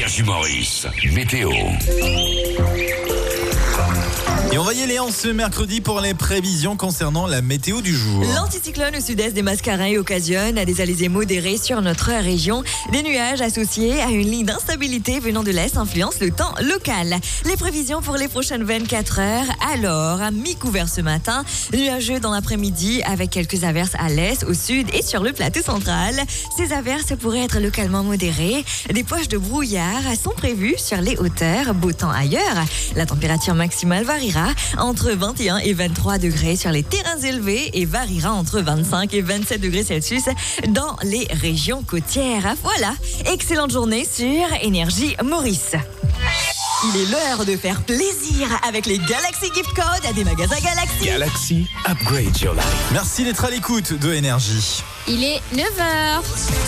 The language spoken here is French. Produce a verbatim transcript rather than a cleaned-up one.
Énergie Maurice, météo. Et on va y aller en ce mercredi pour les prévisions concernant la météo du jour. L'anticyclone au sud-est des Mascarins occasionne des alizés modérés sur notre région. Des nuages associés à une ligne d'instabilité venant de l'est influencent le temps local. Les prévisions pour les prochaines vingt-quatre heures. Alors, à mi-couvert ce matin, nuageux dans l'après-midi avec quelques averses à l'est, au sud et sur le plateau central. Ces averses pourraient être localement modérées. Des poches de brouillard sont prévues sur les hauteurs. Beau temps ailleurs. La température maximale variera entre vingt et un et vingt-trois degrés sur les terrains élevés et variera entre vingt-cinq et vingt-sept degrés Celsius dans les régions côtières. Voilà, excellente journée sur Énergie Maurice. Il est l'heure de faire plaisir avec les Galaxy Gift Codes des magasins Galaxy. Galaxy, upgrade your life. Merci d'être à l'écoute de Énergie. Il est neuf heures.